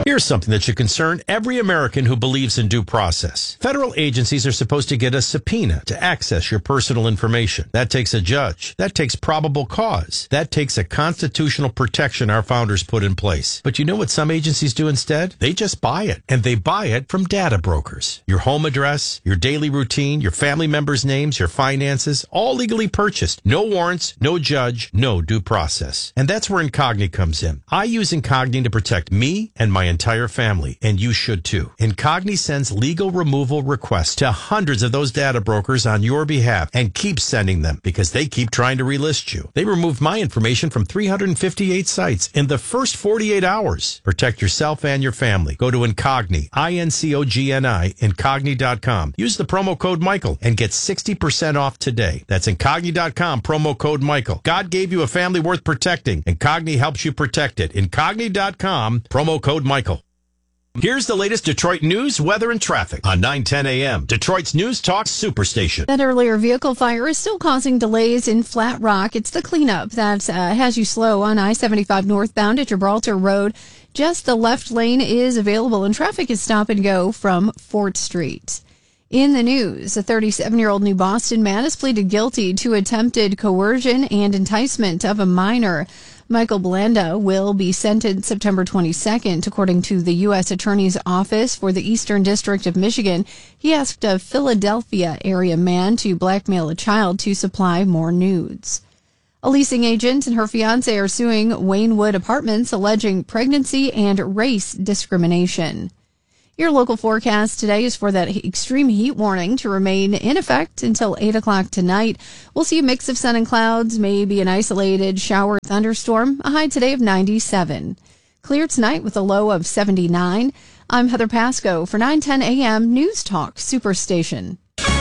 Here's something that should concern every American who believes in due process. Federal agencies are supposed to get a subpoena to access your personal information. That takes a judge. That takes probable cause. That takes a constitutional protection our founders put in place. But you know what some agencies do instead? They just buy it. And they buy it from data brokers. Your home address, your daily routine, your family members' names, your finances, all legally purchased. No warrants, no judge, no due process. And that's where Incogni comes in. I use Incogni to protect me and my entire family, and you should too. Incogni sends legal removal requests to hundreds of those data brokers on your behalf and keeps sending them because they keep trying to relist you. They removed my information from 358 sites in the first 48 hours. Protect yourself and your family. Go to Incogni, I-N-C-O-G-N-I, Incogni.com. Use the promo code Michael and get 60% off today. That's Incogni.com, promo code Michael. God gave you a family worth protecting. Incogni helps you protect it. Incogni.com, promo code Michael. Here's the latest Detroit news, weather, and traffic on 9:10 a.m. Detroit's News Talk Superstation. That earlier vehicle fire is still causing delays in Flat Rock. It's the cleanup that has you slow on I-75 northbound at Gibraltar Road. Just the left lane is available, and traffic is stop and go from Fort Street. In the news, a 37-year-old New Boston man has pleaded guilty to attempted coercion and enticement of a minor. Michael Blanda will be sentenced September 22nd, according to the U.S. Attorney's Office for the Eastern District of Michigan. He asked a Philadelphia area man to blackmail a child to supply more nudes. A leasing agent and her fiancé are suing Waynewood Apartments, alleging pregnancy and race discrimination. Your local forecast today is for that extreme heat warning to remain in effect until 8 o'clock tonight. We'll see a mix of sun and clouds, maybe an isolated shower or thunderstorm, a high today of 97. Clear tonight with a low of 79. I'm Heather Pasco for 9:10 a.m. News Talk Superstation.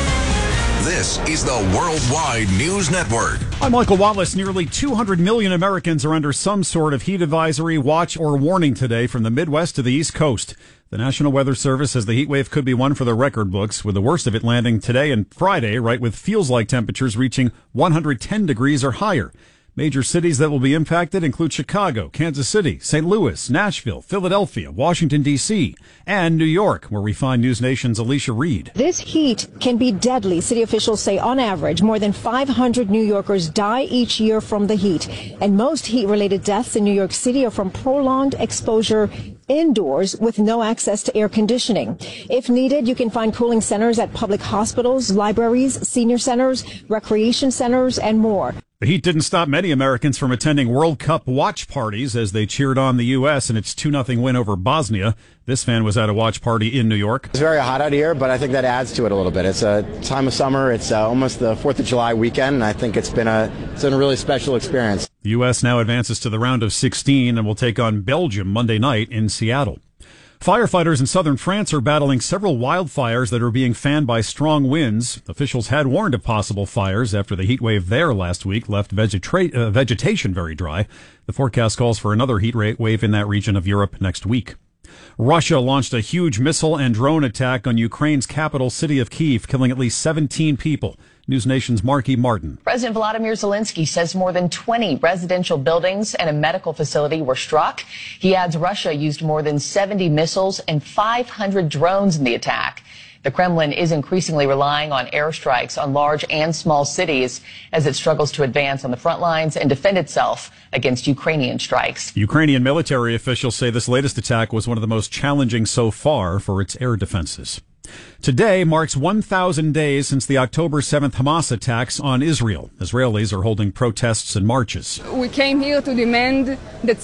This is the Worldwide News Network. I'm Michael Wallace. Nearly 200 million Americans are under some sort of heat advisory, watch, or warning today from the Midwest to the East Coast. The National Weather Service says the heat wave could be one for the record books, with the worst of it landing today and Friday, right with feels-like temperatures reaching 110 degrees or higher. Major cities that will be impacted include Chicago, Kansas City, St. Louis, Nashville, Philadelphia, Washington, D.C., and New York, where we find News Nation's Alicia Reed. This heat can be deadly. City officials say on average, more than 500 New Yorkers die each year from the heat. And most heat-related deaths in New York City are from prolonged exposure indoors with no access to air conditioning. If needed, you can find cooling centers at public hospitals, libraries, senior centers, recreation centers, and more. The heat didn't stop many Americans from attending World Cup watch parties as they cheered on the U.S. in its 2-0 win over Bosnia. This fan was at a watch party in New York. It's very hot out here, but I think that adds to it a little bit. It's a time of summer. It's almost the 4th of July weekend, and I think it's been a really special experience. The U.S. now advances to the round of 16 and will take on Belgium Monday night in Seattle. Firefighters in southern France are battling several wildfires that are being fanned by strong winds. Officials had warned of possible fires after the heat wave there last week left vegetation very dry. The forecast calls for another heat wave in that region of Europe next week. Russia launched a huge missile and drone attack on Ukraine's capital city of Kyiv, killing at least 17 people. News Nation's Marky Martin. President Volodymyr Zelensky says more than 20 residential buildings and a medical facility were struck. He adds Russia used more than 70 missiles and 500 drones in the attack. The Kremlin is increasingly relying on airstrikes on large and small cities as it struggles to advance on the front lines and defend itself against Ukrainian strikes. Ukrainian military officials say this latest attack was one of the most challenging so far for its air defenses. Today marks 1,000 days since the October 7th Hamas attacks on Israel. Israelis are holding protests and marches. We came here to demand that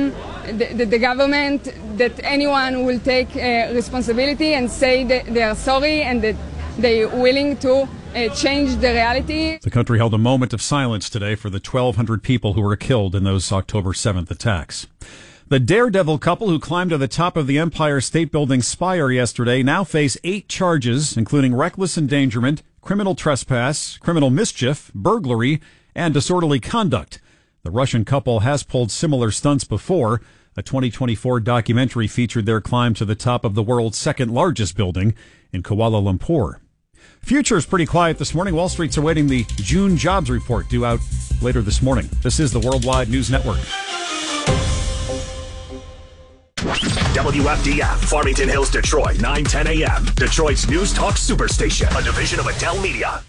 the government, that anyone will take responsibility and say that they are sorry and that they are willing to change the reality. The country held a moment of silence today for the 1,200 people who were killed in those October 7th attacks. The daredevil couple who climbed to the top of the Empire State Building spire yesterday now face 8 charges, including reckless endangerment, criminal trespass, criminal mischief, burglary, and disorderly conduct. The Russian couple has pulled similar stunts before. A 2024 documentary featured their climb to the top of the world's second largest building in Kuala Lumpur. Future's pretty quiet this morning. Wall Street's awaiting the June jobs report due out later this morning. This is the Worldwide News Network. WFDF, Farmington Hills, Detroit, 9:10 a.m. Detroit's News Talk Superstation, a division of Adele Media.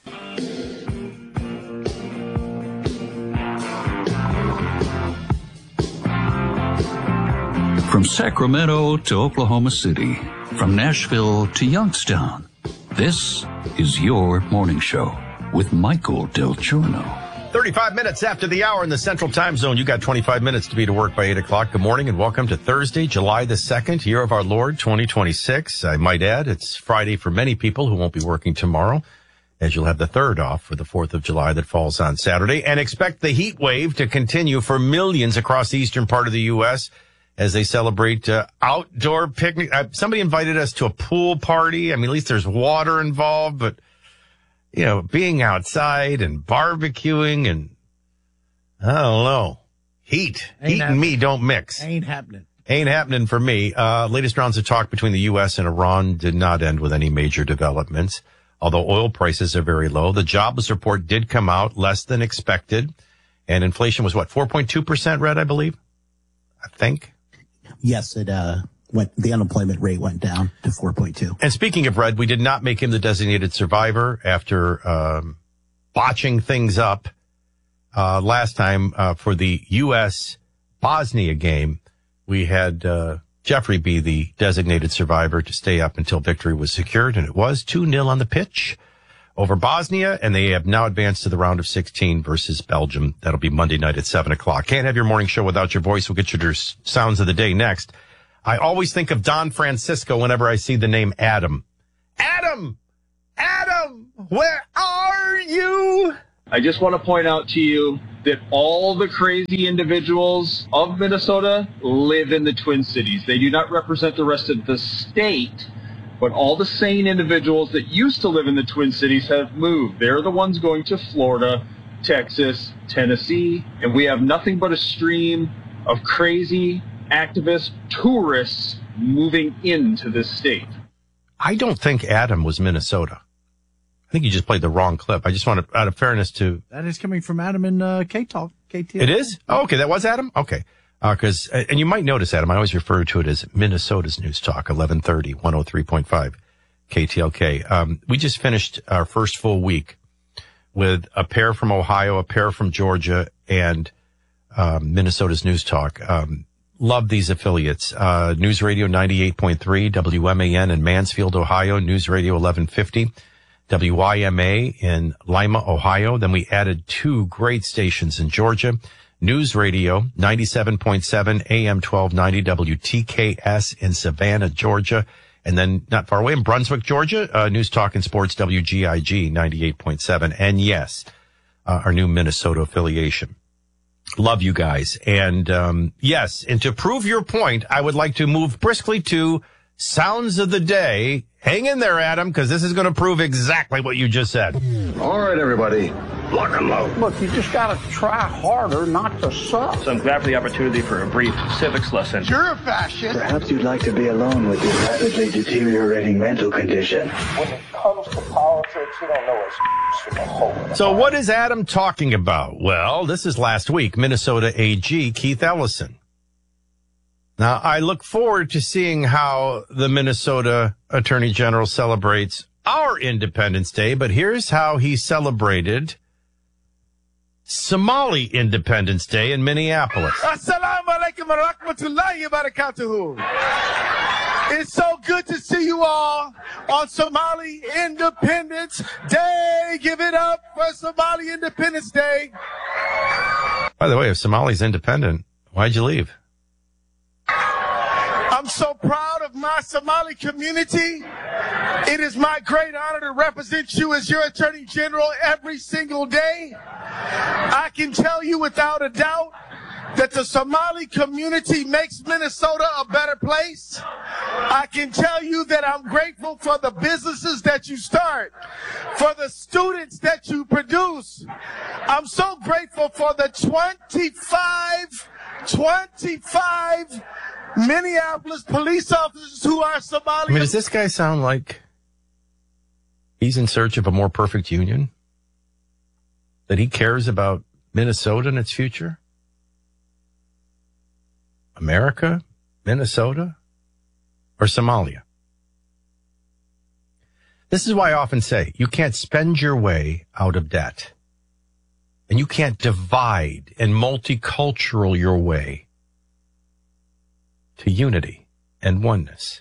From Sacramento to Oklahoma City, from Nashville to Youngstown, this is your morning show with Michael Del Giorno. 35 minutes after the hour in the Central Time Zone. You got 25 minutes to be to work by 8 o'clock. Good morning and welcome to Thursday, July the 2nd, year of our Lord, 2026. I might add, it's Friday for many people who won't be working tomorrow, as you'll have the 3rd off for the 4th of July that falls on Saturday. And expect the heat wave to continue for millions across the eastern part of the U.S. as they celebrate outdoor picnic. Somebody invited us to a pool party. I mean, at least there's water involved, but you know, being outside and barbecuing and, I don't know, heat and me don't mix. Ain't happening for me. Latest rounds of talk between the U.S. and Iran did not end with any major developments, although oil prices are very low. The jobless report did come out less than expected, and inflation was, 4.2%, Red, I believe? I think. Yes, the unemployment rate went down to 4.2. And speaking of Red, we did not make him the designated survivor after botching things up last time for the U.S. Bosnia game. We had Jeffrey be the designated survivor to stay up until victory was secured, and it was 2-0 on the pitch over Bosnia, and they have now advanced to the round of 16 versus Belgium. That'll be Monday night at 7 o'clock. Can't have your morning show without your voice. We'll get you your sounds of the day next. I always think of Don Francisco whenever I see the name Adam. Adam, where are you? I just want to point out to you that all the crazy individuals of Minnesota live in the Twin Cities. They do not represent the rest of the state, but all the sane individuals that used to live in the Twin Cities have moved. They're the ones going to Florida, Texas, Tennessee, and we have nothing but a stream of crazy activists, tourists moving into this state. I don't think Adam was Minnesota. I think you just played the wrong clip. I just want to, out of fairness to... That is coming from Adam in K-Talk. KTL. It is? Oh, okay, that was Adam? Okay. And you might notice, Adam, I always refer to it as Minnesota's News Talk, 1130, 103.5 KTLK. We just finished our first full week with a pair from Ohio, a pair from Georgia, and Minnesota's News Talk. Love these affiliates. News Radio 98.3, WMAN in Mansfield, Ohio, News Radio 1150, WYMA in Lima, Ohio. Then we added 2 great stations in Georgia. News Radio 97.7, AM 1290, WTKS in Savannah, Georgia. And then not far away in Brunswick, Georgia, News Talk and Sports, WGIG 98.7. And yes, our new Minnesota affiliation. Love you guys. And, yes, and to prove your point, I would like to move briskly to Sounds of the Day. Hang in there, Adam, because this is going to prove exactly what you just said. All right, everybody, lock and load. Look, you just got to try harder not to suck. So I'm glad for the opportunity for a brief civics lesson. You're a fascist. Perhaps you'd like to be alone with your rapidly deteriorating mental condition. When it comes to politics, you don't know what's a hole. So what is Adam talking about? Well, this is last week, Minnesota AG Keith Ellison. Now, I look forward to seeing how the Minnesota Attorney General celebrates our Independence Day, but here's how he celebrated Somali Independence Day in Minneapolis. Assalamu alaikum wa rahmatullahi wa barakatuhu. It's so good to see you all on Somali Independence Day. Give it up for Somali Independence Day. By the way, if Somali's independent, why'd you leave? I'm so proud of my Somali community. It is my great honor to represent you as your Attorney General every single day. I can tell you without a doubt that the Somali community makes Minnesota a better place. I can tell you that I'm grateful for the businesses that you start, for the students that you produce. I'm so grateful for the 25 Minneapolis police officers who are Somali. I mean, does this guy sound like he's in search of a more perfect union? That he cares about Minnesota and its future? America? Minnesota? or Somalia. This is why I often say you can't spend your way out of debt. And you can't divide and multicultural your way to unity and oneness.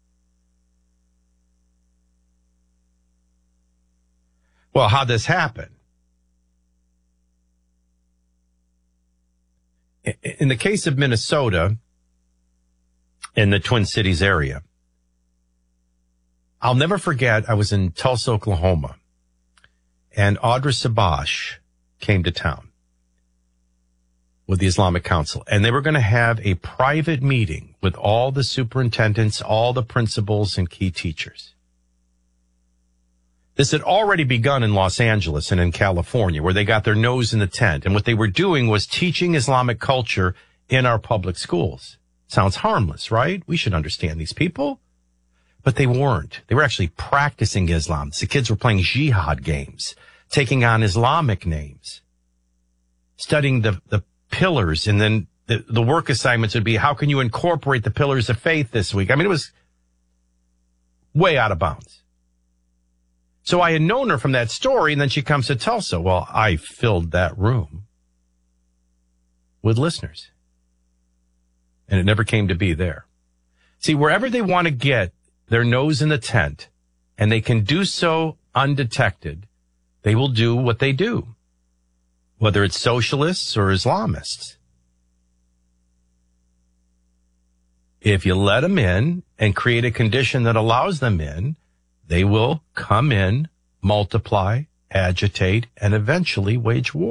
Well, how'd this happen? In the case of Minnesota, in the Twin Cities area, I'll never forget, I was in Tulsa, Oklahoma, and Audra Sabash came to town with the Islamic Council, and they were going to have a private meeting with all the superintendents, all the principals, and key teachers. This had already begun in Los Angeles and in California, where they got their nose in the tent. And what they were doing was teaching Islamic culture in our public schools. Sounds harmless, right? We should understand these people. But they weren't. They were actually practicing Islam. The kids were playing jihad games, taking on Islamic names, studying the pillars. And then the work assignments would be, how can you incorporate the pillars of faith this week? I mean, it was way out of bounds. So I had known her from that story, and then she comes to Tulsa. Well, I filled that room with listeners, and it never came to be there. See, wherever they want to get their nose in the tent, and they can do so undetected, they will do what they do, whether it's socialists or Islamists. If you let them in and create a condition that allows them in, they will come in, multiply, agitate, and eventually wage war.